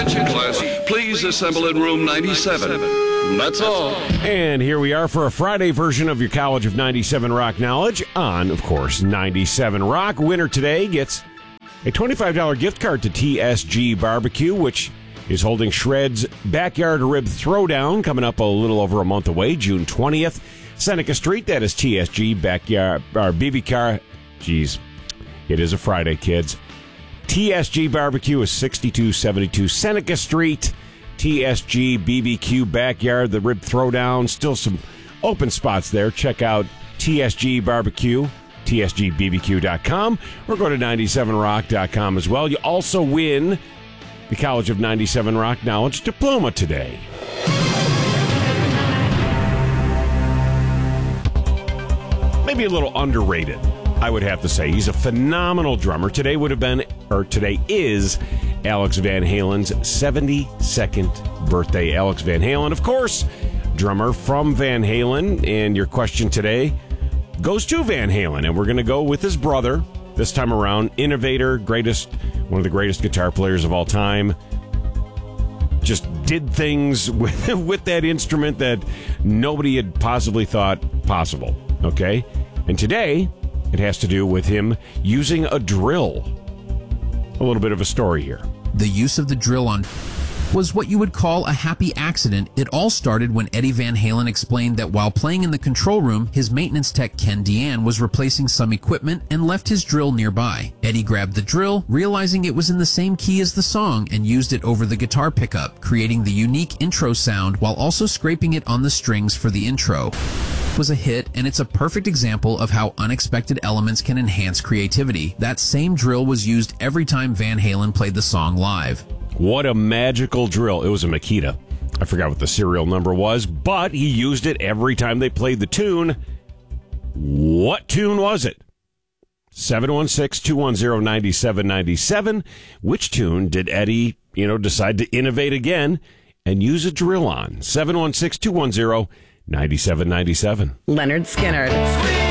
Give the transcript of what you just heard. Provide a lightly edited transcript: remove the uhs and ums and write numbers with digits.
Attention class, please assemble in room 97. That's all. And here we are for a Friday version of your College of 97 Rock Knowledge on, of course, 97 Rock. Winner today gets a $25 gift card to TSG Barbecue, which is holding Shred's Backyard Rib Throwdown coming up a little over a month away, June 20th. Seneca Street, that is TSG Backyard, or BB Car. Jeez, it is a Friday, kids. TSG Barbecue is 6272 Seneca Street. TSG BBQ Backyard, the Rib Throwdown. Still some open spots there. Check out TSG Barbecue, TSGBBQ.com, or go to 97rock.com as well. You also win the College of 97 Rock Knowledge Diploma today. Maybe a little underrated, I would have to say. He's a phenomenal drummer. Today is Alex Van Halen's 72nd birthday. Alex Van Halen, of course, drummer from Van Halen. And your question today goes to Van Halen. And we're going to go with his brother this time around. Innovator, one of the greatest guitar players of all time. Just did things with that instrument that nobody had possibly thought possible. Okay? And today, it has to do with him using a drill. A little bit of a story here. The use of the drill on was what you would call a happy accident. It all started when Eddie Van Halen explained that while playing in the control room, his maintenance tech Ken Deane was replacing some equipment and left his drill nearby. Eddie grabbed the drill, realizing it was in the same key as the song, and used it over the guitar pickup, creating the unique intro sound while also scraping it on the strings for the intro. It was a hit, and it's a perfect example of how unexpected elements can enhance creativity. That same drill was used every time Van Halen played the song live. What a magical drill. It was a Makita. I forgot what the serial number was, but he used it every time they played the tune. What tune was it? 716-210-9797. Which tune did Eddie, decide to innovate again and use a drill on? 716-210-9797. Leonard Skinner.